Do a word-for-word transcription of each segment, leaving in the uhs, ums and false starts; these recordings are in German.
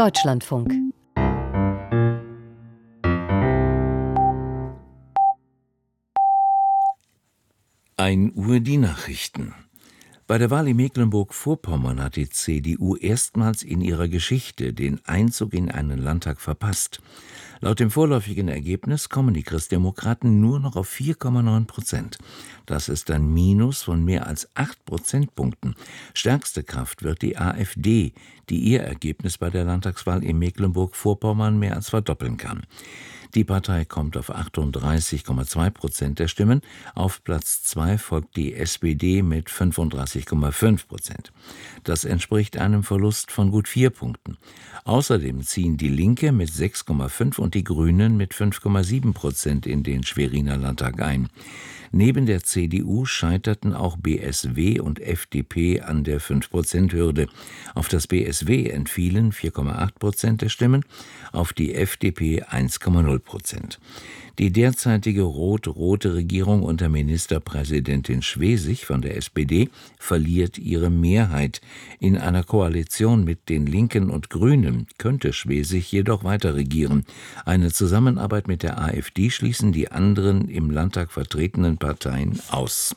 Deutschlandfunk. ein Uhr die Nachrichten. Bei der Wahl in Mecklenburg-Vorpommern hat die C D U erstmals in ihrer Geschichte den Einzug in einen Landtag verpasst. Laut dem vorläufigen Ergebnis kommen die Christdemokraten nur noch auf vier Komma neun Prozent. Das ist ein Minus von mehr als acht Prozentpunkten. Stärkste Kraft wird die AfD, die ihr Ergebnis bei der Landtagswahl in Mecklenburg-Vorpommern mehr als verdoppeln kann. Die Partei kommt auf achtunddreißig Komma zwei Prozent der Stimmen. Auf Platz zwei folgt die S P D mit fünfunddreißig Komma fünf Prozent. Das entspricht einem Verlust von gut vier Punkten. Außerdem ziehen die Linke mit sechs Komma fünf und die Grünen mit fünf Komma sieben Prozent in den Schweriner Landtag ein. Neben der C D U scheiterten auch B S W und F D P an der fünf Prozent Hürde. Auf das B S W entfielen vier Komma acht Prozent der Stimmen, auf die F D P eins Komma null Prozent. Die derzeitige rot-rote Regierung unter Ministerpräsidentin Schwesig von der S P D verliert ihre Mehrheit. In einer Koalition mit den Linken und Grünen könnte Schwesig jedoch weiter regieren. Eine Zusammenarbeit mit der AfD schließen die anderen im Landtag vertretenen Parteien aus.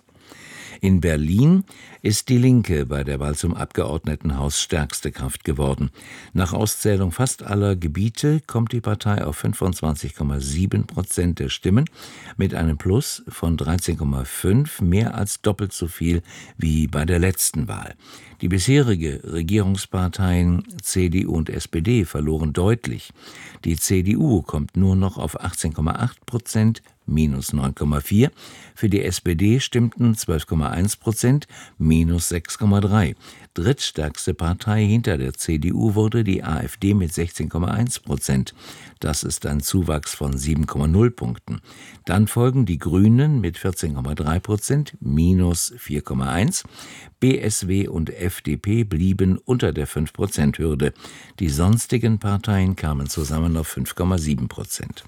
In Berlin ist die Linke bei der Wahl zum Abgeordnetenhaus stärkste Kraft geworden. Nach Auszählung fast aller Gebiete kommt die Partei auf fünfundzwanzig Komma sieben Prozent der Stimmen mit einem Plus von dreizehn Komma fünf, mehr als doppelt so viel wie bei der letzten Wahl. Die bisherige Regierungsparteien C D U und S P D verloren deutlich. Die C D U kommt nur noch auf achtzehn Komma acht Prozent, minus neun Komma vier. Für die S P D stimmten zwölf Komma eins Prozent, minus sechs Komma drei. Drittstärkste Partei hinter der C D U wurde die AfD mit sechzehn Komma eins Prozent. Das ist ein Zuwachs von sieben Komma null Punkten. Dann folgen die Grünen mit vierzehn Komma drei Prozent, minus vier Komma eins. B S W und F D P blieben unter der fünf Prozent Hürde. Die sonstigen Parteien kamen zusammen auf fünf Komma sieben Prozent.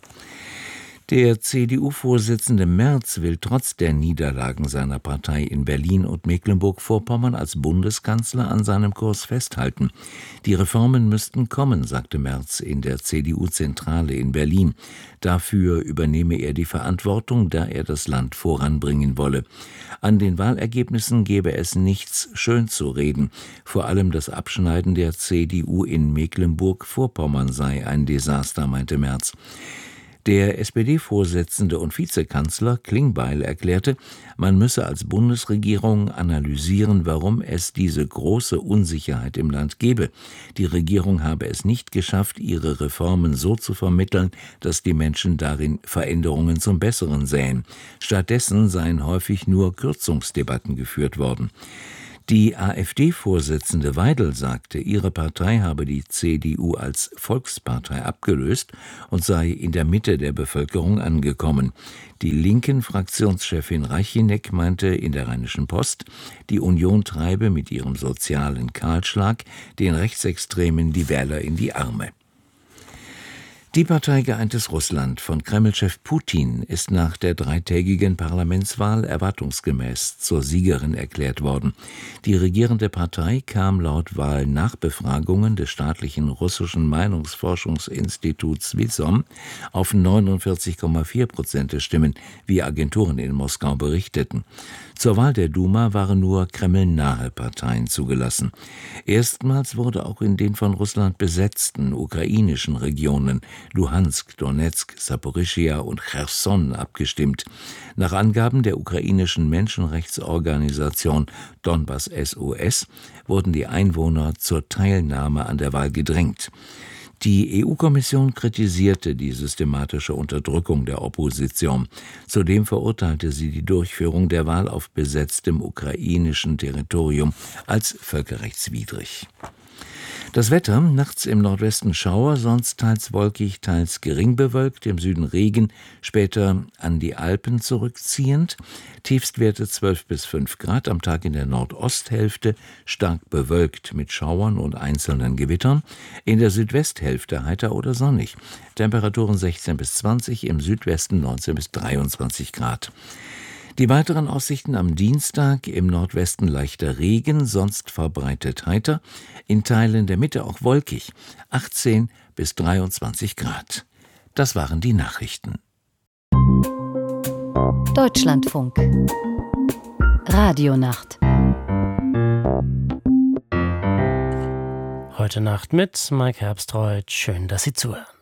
Der C D U-Vorsitzende Merz will trotz der Niederlagen seiner Partei in Berlin und Mecklenburg-Vorpommern als Bundeskanzler an seinem Kurs festhalten. Die Reformen müssten kommen, sagte Merz in der C D U-Zentrale in Berlin. Dafür übernehme er die Verantwortung, da er das Land voranbringen wolle. An den Wahlergebnissen gebe es nichts schön zu reden. Vor allem das Abschneiden der C D U in Mecklenburg-Vorpommern sei ein Desaster, meinte Merz. Der S P D-Vorsitzende und Vizekanzler Klingbeil erklärte, man müsse als Bundesregierung analysieren, warum es diese große Unsicherheit im Land gebe. Die Regierung habe es nicht geschafft, ihre Reformen so zu vermitteln, dass die Menschen darin Veränderungen zum Besseren sähen. Stattdessen seien häufig nur Kürzungsdebatten geführt worden. Die AfD-Vorsitzende Weidel sagte, ihre Partei habe die C D U als Volkspartei abgelöst und sei in der Mitte der Bevölkerung angekommen. Die linken Fraktionschefin Reicheneck meinte in der Rheinischen Post, die Union treibe mit ihrem sozialen Kahlschlag den Rechtsextremen die Wähler in die Arme. Die Partei Geeintes Russland von Kreml-Chef Putin ist nach der dreitägigen Parlamentswahl erwartungsgemäß zur Siegerin erklärt worden. Die regierende Partei kam laut Wahlnachbefragungen des staatlichen russischen Meinungsforschungsinstituts Wisom auf neunundvierzig Komma vier Prozent der Stimmen, wie Agenturen in Moskau berichteten. Zur Wahl der Duma waren nur kremlnahe Parteien zugelassen. Erstmals wurde auch in den von Russland besetzten ukrainischen Regionen Luhansk, Donetsk, Saporischschja und Cherson abgestimmt. Nach Angaben der ukrainischen Menschenrechtsorganisation Donbass S O S wurden die Einwohner zur Teilnahme an der Wahl gedrängt. Die E U-Kommission kritisierte die systematische Unterdrückung der Opposition. Zudem verurteilte sie die Durchführung der Wahl auf besetztem ukrainischen Territorium als völkerrechtswidrig. Das Wetter, nachts im Nordwesten Schauer, sonst teils wolkig, teils gering bewölkt, im Süden Regen, später an die Alpen zurückziehend. Tiefstwerte zwölf bis fünf Grad, am Tag in der Nordosthälfte stark bewölkt mit Schauern und einzelnen Gewittern. In der Südwesthälfte heiter oder sonnig. Temperaturen sechzehn bis zwanzig, im Südwesten neunzehn bis dreiundzwanzig Grad. Die weiteren Aussichten am Dienstag: im Nordwesten leichter Regen, sonst verbreitet heiter, in Teilen der Mitte auch wolkig, achtzehn bis dreiundzwanzig Grad. Das waren die Nachrichten. Deutschlandfunk Radionacht. Heute Nacht mit Mike Herbstreuth. Schön, dass Sie zuhören.